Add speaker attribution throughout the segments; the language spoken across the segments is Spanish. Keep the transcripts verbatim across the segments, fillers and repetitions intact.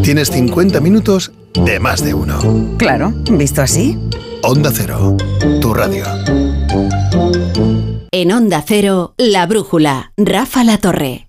Speaker 1: Tienes cincuenta minutos de más de uno.
Speaker 2: Claro, visto así.
Speaker 1: Onda Cero, tu radio.
Speaker 3: En Onda Cero, La Brújula, Rafa La Torre.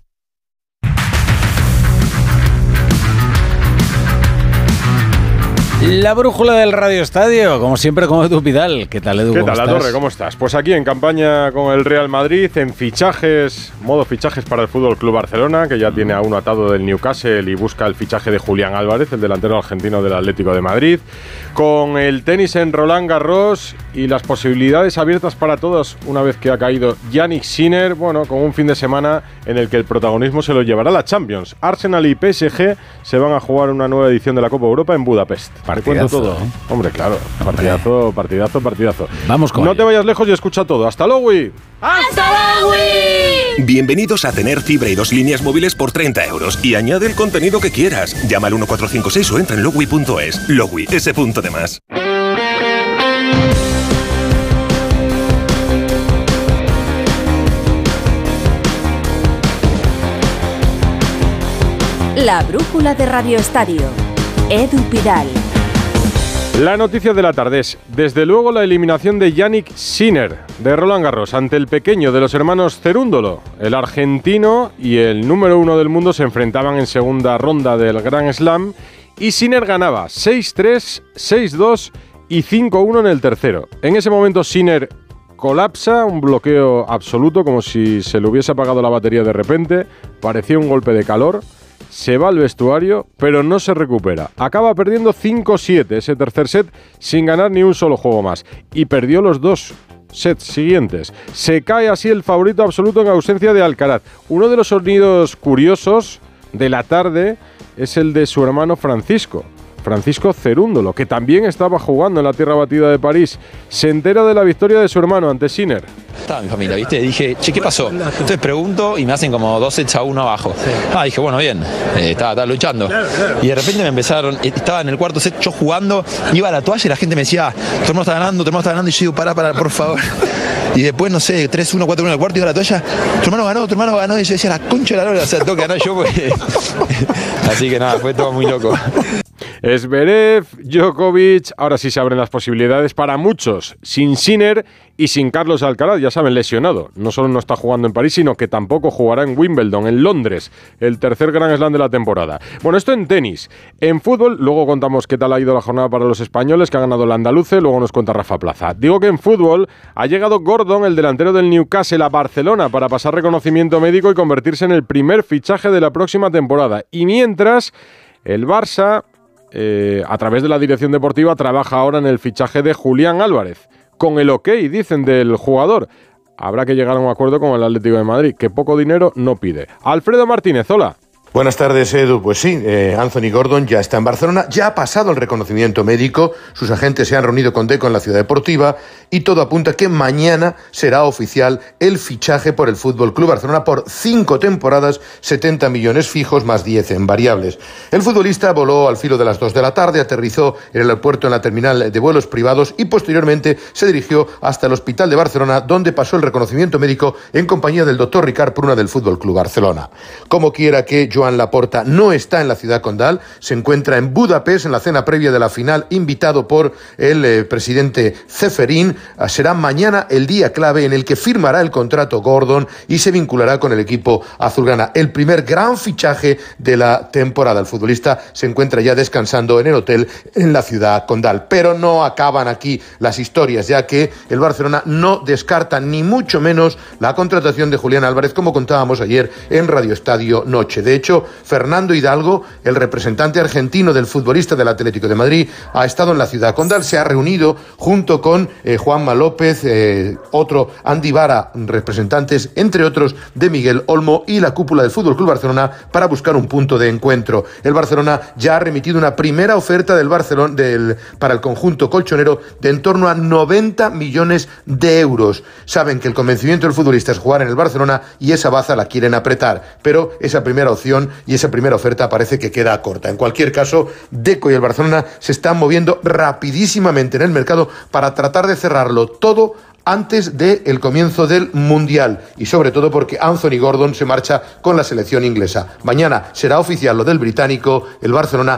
Speaker 4: La brújula del Radio Estadio, como siempre con Edu Pidal. ¿Qué tal, Edu?
Speaker 5: ¿Qué
Speaker 4: ¿Cómo
Speaker 5: tal, La
Speaker 4: estás?
Speaker 5: Torre? ¿Cómo estás? Pues aquí en campaña con el Real Madrid, en fichajes, modo fichajes para el Fútbol Club Barcelona, que ya tiene a uno atado del Newcastle y busca el fichaje de Julián Álvarez, el delantero argentino del Atlético de Madrid. Con el tenis en Roland Garros y las posibilidades abiertas para todos una vez que ha caído Jannik Sinner, bueno, con un fin de semana en el que el protagonismo se lo llevará la Champions. Arsenal y P S G se van a jugar una nueva edición de la Copa Europa en Budapest. Te cuento todo. ¿eh? Hombre, claro. Partidazo, partidazo, partidazo.
Speaker 4: Vamos con
Speaker 5: No
Speaker 4: ello.
Speaker 5: te vayas lejos y escucha todo. ¡Hasta luego!
Speaker 6: ¡Hasta luego!
Speaker 7: Bienvenidos a tener fibra y dos líneas móviles por treinta euros y añade el contenido que quieras. Llama al uno cuatro cinco seis o entra en logui punto es. Logui, ese punto de más.
Speaker 3: La Brújula de Radio Estadio. Edu Pidal.
Speaker 5: La noticia de la tarde es, desde luego, la eliminación de Jannik Sinner de Roland Garros ante el pequeño de los hermanos Cerúndolo. El argentino y el número uno del mundo se enfrentaban en segunda ronda del Grand Slam y Sinner ganaba seis tres, seis dos y cinco uno en el tercero. En ese momento Sinner colapsa, un bloqueo absoluto, como si se le hubiese apagado la batería de repente, parecía un golpe de calor. Se va al vestuario, pero no se recupera. Acaba perdiendo cinco siete ese tercer set sin ganar ni un solo juego más. Y perdió los dos sets siguientes. Se cae así el favorito absoluto en ausencia de Alcaraz. Uno de los sonidos curiosos de la tarde es el de su hermano Francisco. Francisco Cerúndolo, que también estaba jugando en la tierra batida de París. Se entera de la victoria de su hermano ante Sinner.
Speaker 8: Estaba mi familia, ¿viste? Dije, che, ¿qué pasó? Entonces pregunto y me hacen como dos sets a uno abajo. Sí. Ah, dije, bueno, bien, eh, estaba, estaba luchando. Claro, claro. Y de repente me empezaron, estaba en el cuarto set yo jugando, iba a la toalla y la gente me decía, tu hermano está ganando, tu hermano está ganando. Y yo digo, pará, pará, por favor. Y después, no sé, tres uno, cuatro uno en el cuarto, iba a la toalla, tu hermano ganó, tu hermano ganó. Y yo decía, la concha de la lora, o sea, tengo que ganar yo porque... Así que nada, fue todo muy loco.
Speaker 5: Zverev, Djokovic, ahora sí se abren las posibilidades para muchos, sin Sinner y sin Carlos Alcaraz, ya saben, lesionado. No solo no está jugando en París, sino que tampoco jugará en Wimbledon, en Londres, el tercer Grand Slam de la temporada. Bueno, esto en tenis. En fútbol, luego contamos qué tal ha ido la jornada para los españoles, que ha ganado el andaluce, luego nos cuenta Rafa Plaza. Digo que en fútbol ha llegado Gordon, el delantero del Newcastle, a Barcelona para pasar reconocimiento médico y convertirse en el primer fichaje de la próxima temporada. Y mientras, el Barça... Eh, a través de la dirección deportiva trabaja ahora en el fichaje de Julián Álvarez, con el ok, dicen, del jugador. Habrá que llegar a un acuerdo con el Atlético de Madrid, que poco dinero no pide. Alfredo Martínez, hola.
Speaker 9: Buenas tardes, Edu. Pues sí, eh, Anthony Gordon ya está en Barcelona, ya ha pasado el reconocimiento médico, sus agentes se han reunido con Deco en la Ciudad Deportiva y todo apunta que mañana será oficial el fichaje por el Fútbol Club Barcelona por cinco temporadas, setenta millones fijos más diez en variables. El futbolista voló al filo de las dos de la tarde, aterrizó en el aeropuerto en la terminal de vuelos privados y posteriormente se dirigió hasta el Hospital de Barcelona, donde pasó el reconocimiento médico en compañía del doctor Ricard Pruna del Fútbol Club Barcelona. Como quiera que Joan Laporta no está en la ciudad condal, se encuentra en Budapest en la cena previa de la final, invitado por el eh, presidente Ceferín. Será mañana el día clave en el que firmará el contrato Gordon y se vinculará con el equipo azulgrana. El primer gran fichaje de la temporada. El futbolista se encuentra ya descansando en el hotel en la ciudad condal. Pero no acaban aquí las historias, ya que el Barcelona no descarta ni mucho menos la contratación de Julián Álvarez, como contábamos ayer en Radio Estadio Noche. De hecho, Fernando Hidalgo, el representante argentino del futbolista del Atlético de Madrid, ha estado en la ciudad condal, se ha reunido junto con eh, Juanma López, eh, otro Andy Vara, representantes, entre otros, de Miguel Olmo y la cúpula del Fútbol Club Barcelona para buscar un punto de encuentro. El Barcelona ya ha remitido una primera oferta del Barcelona del, para el conjunto colchonero de en torno a noventa millones de euros. Saben que el convencimiento del futbolista es jugar en el Barcelona y esa baza la quieren apretar, pero esa primera opción y esa primera oferta parece que queda corta. En cualquier caso, Deco y el Barcelona se están moviendo rapidísimamente en el mercado para tratar de cerrarlo todo antes del comienzo del Mundial y sobre todo porque Anthony Gordon se marcha con la selección inglesa. Mañana será oficial lo del británico, el Barcelona